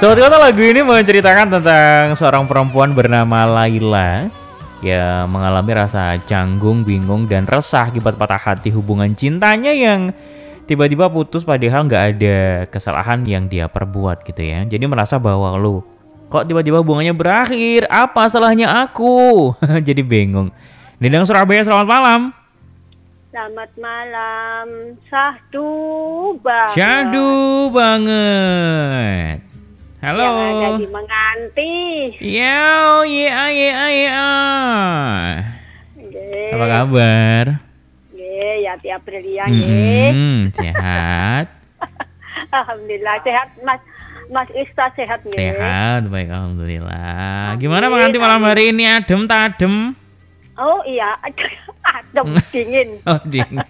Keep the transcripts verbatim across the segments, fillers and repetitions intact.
Sobat Kota, lagu ini menceritakan tentang seorang perempuan bernama Laila yang mengalami rasa canggung, bingung, dan resah akibat patah hati hubungan cintanya yang tiba-tiba putus padahal nggak ada kesalahan yang dia perbuat gitu ya. Jadi merasa bahwa lu kok tiba-tiba hubungannya berakhir, apa salahnya aku? Jadi bingung. Dendang Surabaya, selamat malam. Selamat malam, syahdu banget. Syahdu banget. Halo. Yang ada di Menganti. Yo, iya, iya, iya. Nggih. Apa kabar? Nggih, Yati Aprilia nggih. Hmm, sehat. Alhamdulillah sehat, Mas. Mas Ista sehat nggih. Sehat, baik, alhamdulillah. Amin, Gimana Menganti malam hari ini? Adem tak adem? Oh iya, adem dingin. Oh, dingin.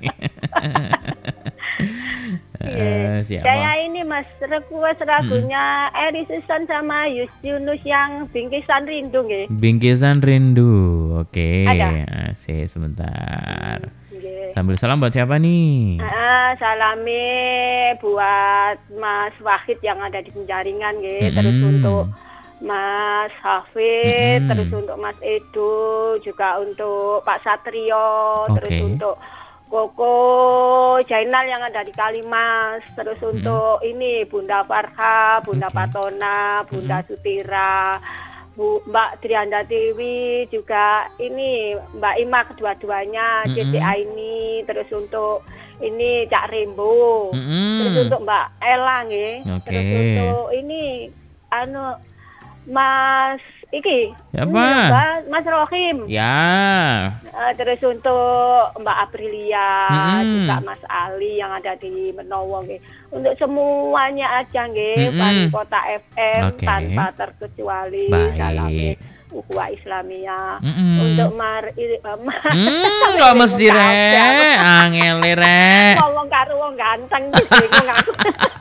Yeah. Uh, siapa? Saya ini Mas request lagunya hmm. Eri Susan sama Yus Yunus yang Bingkisan Rindu nggih. Bingkisan Rindu. Oke. Ada. Asik, sebentar. Okay. Sambil salam buat siapa nih? Ah, salami buat Mas Wahid yang ada di penjaringan nggih. Mm-hmm. Terus untuk Mas Hafid, mm-hmm. terus untuk Mas Edo, juga untuk Pak Satrio, okay. terus untuk Koko Jainal yang ada di Kalimas, terus mm-hmm. untuk ini Bunda Farha, Bunda okay. Patona, Bunda mm-hmm. Sutira, Bu Mbak Trianda Dewi, juga ini Mbak Ima kedua-duanya, mm-hmm. Cici Aini, terus untuk ini Cak Rembo, mm-hmm. terus untuk Mbak Ella nggih, okay. terus untuk ini anu Mas Iki, siapa? Mas, Mas Rohim. Ya. Uh, terus untuk Mbak Aprilia, hmm. juga Mas Ali yang ada di Menowo, nggih. Untuk semuanya aja nggih, hmm. Bani Kota F M okay. tanpa terkecuali. Salam Ukhuwah Islamiyah. Hmm. Untuk Mar uh, hmm, kok mesti re, angel re. Ngomong karo wong ganteng bingung aku.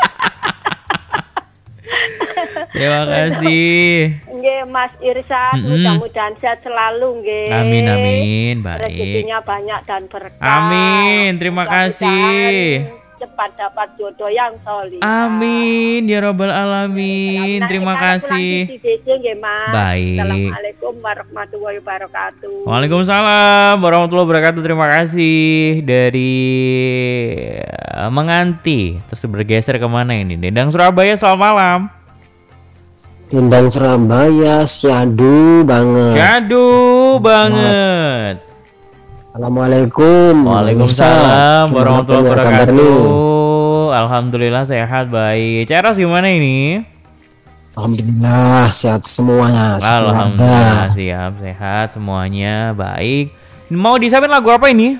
Terima kasih. Nggih Mas Irsad, mm-hmm. mudah-mudahan sehat selalu nggih. Amin amin, baik. Rezekinya banyak dan berkah. Amin, terima kasih. Cepat dapat jodoh yang solid. Amin ya robbal alamin. Terima kasih. Baik. Assalamualaikum warahmatullahi wabarakatuh. Waalaikumsalam warahmatullahi wabarakatuh. Terima kasih dari Menganti. Terus bergeser kemana ini? Dendang Surabaya, selamat malam. Dendang Surabaya, syahdu banget. Syahdu banget. Assalamualaikum. Waalaikumsalam warahmatullahi wabarakatuh. Alhamdulillah sehat, baik. Ceros gimana ini? Alhamdulillah sehat semuanya. Alhamdulillah siap, sehat semuanya, baik. Mau disiapin lagu apa ini?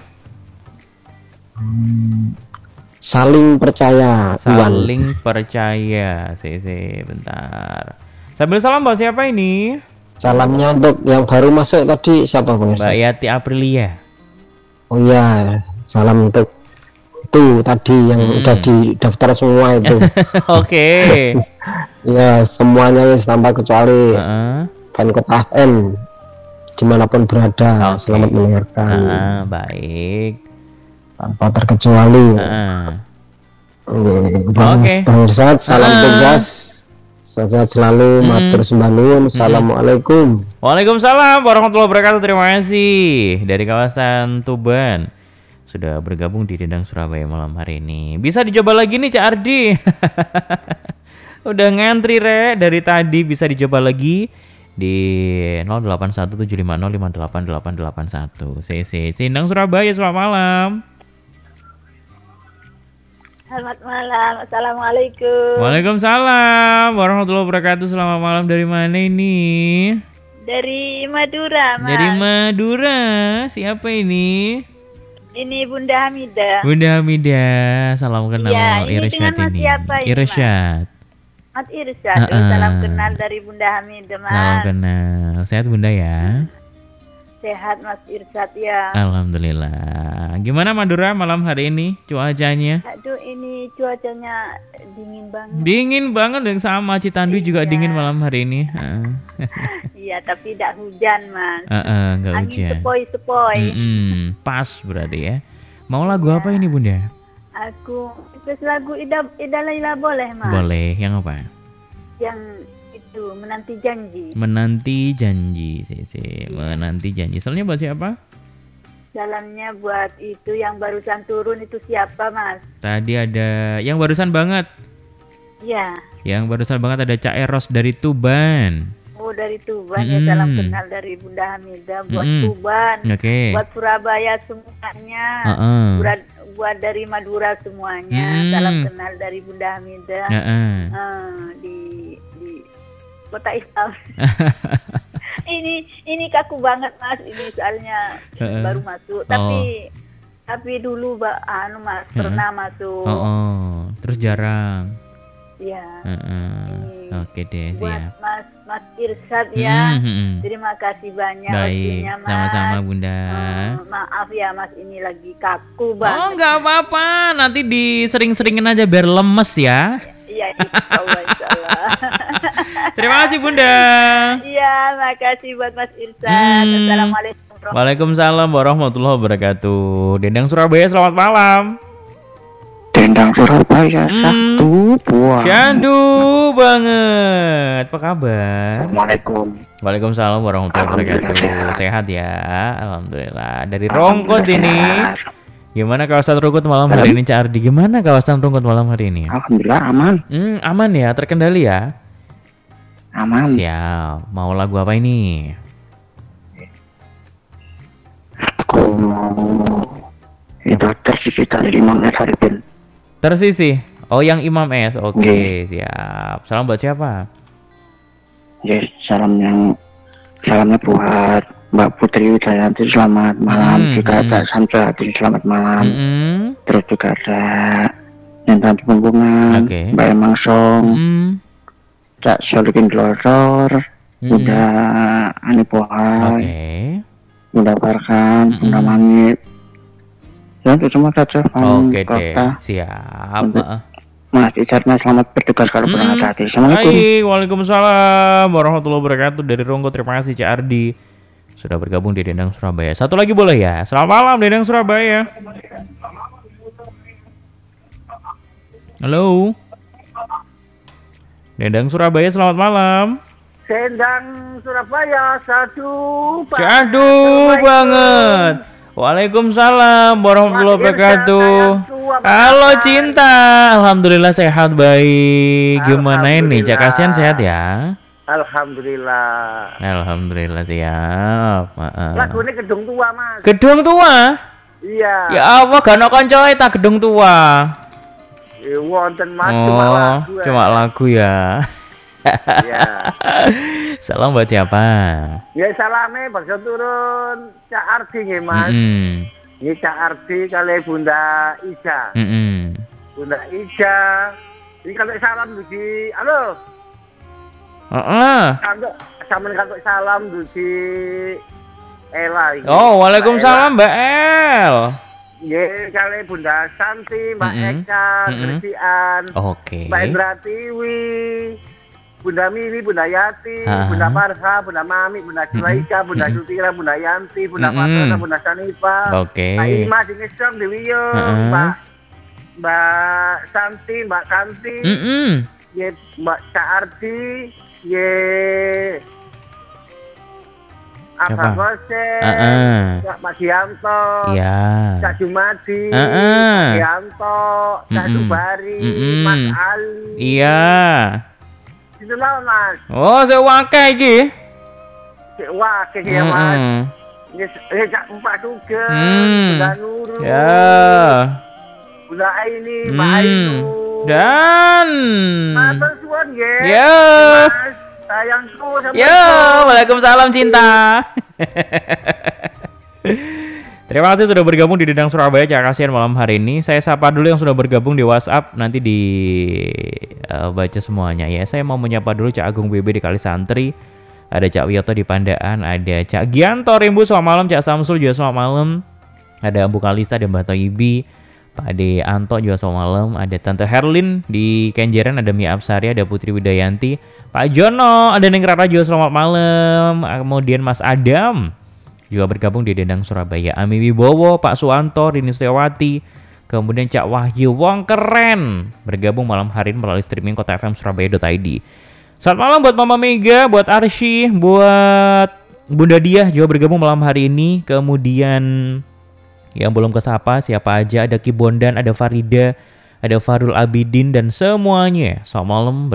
Hmm, saling percaya. Saling Iwan. Percaya. Sih, bentar. Sambil salam buat siapa ini? Salamnya untuk yang baru masuk tadi siapa Bang? Mbak Yati Aprilia. Oh iya, salam untuk itu tadi yang hmm. udah di daftar semua itu. Oke. Ya semuanya wis tanpa kecuali uh-uh. Fan Kota F M dimanapun berada. Okay. Selamat mendengarkan. Uh, baik. Tanpa terkecuali. Uh. Bang okay. Bang Irsad, salam uh. tugas. Sehat selalu, hmm. matur sembah nuwun. Assalamualaikum. Waalaikumsalam warahmatullahi wabarakatuh. Terima kasih dari kawasan Tuban sudah bergabung di Dendang Surabaya malam hari ini. Bisa dicoba lagi nih Cak Ardi. Udah ngantri re dari tadi, bisa dicoba lagi di nol delapan satu tujuh lima nol lima delapan delapan delapan satu. C C Dendang Surabaya, selamat malam. Selamat malam, assalamualaikum. Waalaikumsalam warahmatullahi wabarakatuh. Selamat malam, dari mana ini? Dari Madura, Mas. Dari Madura, siapa ini? Ini Bunda Hamidah. Bunda Hamidah, salam kenal ya, ini Irsyad ini. Siapa ini, Irsyad. Mas Irsyad, uh -uh. salam kenal dari Bunda Hamidah, Mas. Salam kenal, sehat Bunda ya? Sehat Mas Irsyad ya. Alhamdulillah. Gimana Madura malam hari ini cuacanya? Aduh ini cuacanya dingin banget. Dingin banget, yang sama Citandu iya. juga dingin malam hari ini. Iya tapi tidak hujan Mas. Uh -uh, nggak Angin hujan. sepoi-sepoi. Mm -mm, pas berarti ya. Mau lagu ya. apa ini Bunda? Aku terus lagu Ida Ida Laila boleh Mas? Boleh. Yang apa? yang itu menanti janji. Menanti janji, sih sih. Menanti janji. Soalnya buat siapa? Jalannya buat itu yang barusan turun itu siapa, Mas? Tadi ada yang barusan banget. Iya. Yang barusan banget ada Cak Eros dari Tuban. Oh, dari Tuban Mm-mm. ya, salam kenal dari Bunda Hamidah buat Mm-mm. Tuban. Oke. Buat Surabaya semuanya. Uh-uh. Buat, buat dari Madura semuanya. Mm. Salam kenal dari Bunda Hamidah. Uh-uh. Ah, di di Kota Islam. ini ini kaku banget, Mas, ini soalnya Uh-uh. baru masuk. Tapi tapi dulu Mbak anu Mas Uh-uh. pernah masuk. Oh, oh. Terus jarang. Ya. Uh-uh. Ini Oke deh, buat siap. Mas Mas Irsad ya. Hmm, hmm, hmm. Terima kasih banyak Baik, waktunya, Mas. sama-sama Bunda. Eh, maaf ya Mas, ini lagi kaku Oh, banget. nggak apa-apa. Nanti disering-seringin aja biar lemes ya. Iya, insyaallah, insyaallah. Terima kasih Bunda. Iya, makasih buat Mas Irsad. Hmm. Assalamualaikum warahmatullahi Waalaikumsalam warahmatullahi wabarakatuh. Dendang Surabaya, selamat malam. Dendang Surabaya Hmm. satu buah. Syandu banget. Apa kabar? Assalamualaikum. Waalaikumsalam warahmatullahi wabarakatuh. Alhamdulillah, Sehat ya, alhamdulillah. Dari Rongkot ini. Gimana kawasan Rongkot malam hari ini, Cak Ardi? Gimana kawasan Rongkot malam hari ini? Alhamdulillah aman. Hmm, aman ya, terkendali ya. Aman. Siap. Mau lagu apa ini? Aku mau itu tersisi dari Imam S. Haripin. Tersisi. Oh, yang Imam S. Oke, Oke. siap. Salam buat siapa? Yes, salam yang salamnya buat Mbak Putri Wijayanti, selamat malam. Hmm, Juga hmm. ada Samsudin, selamat malam. Hmm. Terus juga ada Nentan Punggungan, Oke. Mbak Emang Song, Hmm. Cak Solikin Glosor, Hmm. Bunda Ani Oke. Pohai, Bunda Farkan, Mm-mm. Bunda Manit. Ya, itu semua saja. Fan Oke deh, Kota. siap. Untuk- Heeh. Mas Icarnya selamat bertugas kalau Mm-mm. pernah hati. Assalamualaikum. Baik, waalaikumsalam warahmatullahi wabarakatuh. Dari Ronggo, terima kasih Cak Ardi sudah bergabung di Dendang Surabaya. Satu lagi boleh ya? Selamat malam Dendang Surabaya. Halo. Dendang Surabaya, selamat malam. Sendang Surabaya satu. Pak. Syahdu Assalamualaikum. banget. Waalaikumsalam warahmatullahi Mas Irsyad, wabarakatuh. sayangku, apa Halo kabar? Cinta, alhamdulillah sehat baik. Gimana ini? Cak Alhamdulillah. Kasian sehat ya? Alhamdulillah. Alhamdulillah siap. Heeh. Lagu ini gedung tua, Mas. Gedung tua? Iya. Ya Allah, gak ono koncoe tak gedung tua. Eh, wonten Mas, cuma Oh, lagu. ya. cuma lagu ya. Iya. Salam buat siapa? Ya salame bakso turun Cak Ardi nggih, Mas. Mm-mm. Ini Cak Ardi kali Bunda Ija. Mm-mm. Bunda Ija. Ini kalau salam dugi. Halo. Heeh. Kantuk sampean kantuk salam dugi Ela iki. Oh, waalaikumsalam Mbak El. Nggih, kali Bunda Santi, Mbak Mm-mm. Eka, Mm-mm. Gresian, Oke. Mbak Indra Tiwi, Bunda Mili, Bunda Yati, Ah. Bunda Farha, Bunda Mami, Bunda Sulaika, Bunda Mm-mm. Sutira, Bunda Yanti, Bunda Mm-mm. Fatona, Bunda Sanifa, Oke. Mbak Ima, Dini Strong, Dewi Yo, Ah. Mbak Mbak Santi, Mbak Kanti, Mm-mm. ye, Mbak Cak Ardi, ye Siapa? Abang Gosek, Ah-ah. Cak Pak Gianto, Iya. Cak Jumadi, Ah-ah. Pak Gianto, Cak Mm-mm. Subari, Mm-mm. Mas Ali. Iya. Itu lah Mas. Oh, sewake iki. Cik wah kayak ya Mas. Mm-mm. Ini eh, Cak Empat juga, Hmm. Bunda Nurul, Ya. Bunda Aini, Mbak Hmm. Ainu. Dan Matur suwun nggih. Ya. Mas, sayangku sampai Yo, waalaikumsalam cinta. Terima kasih sudah bergabung di Dendang Surabaya Cak Kasian malam hari ini. Saya sapa dulu yang sudah bergabung di WhatsApp, nanti di eh, baca semuanya ya. Saya mau menyapa dulu Cak Agung B B di Kalisantri. Ada Cak Wiyoto di Pandaan, ada Cak Gianto Rimbu, selamat malam. Cak Samsul juga selamat malam. Ada Bu Kalista dan Mbak Toibi. Pak Ade Anto juga selamat malam. Ada Tante Herlin di Kenjeran, ada Mia Apsari, ada Putri Widayanti, Pak Jono, ada Neng Rara juga selamat malam. Kemudian Mas Adam juga bergabung di Dendang Surabaya. Ami Wibowo, Pak Suwanto, Rini Setiawati, kemudian Cak Wahyu Wong keren bergabung malam hari ini melalui streaming kota f m surabaya dot i d. Selamat malam buat Mama Mega, buat Arsy, buat Bunda Diah juga bergabung malam hari ini. Kemudian yang belum kesapa siapa aja, ada Ki Bondan, ada Farida, ada Farul Abidin dan semuanya. Selamat malam.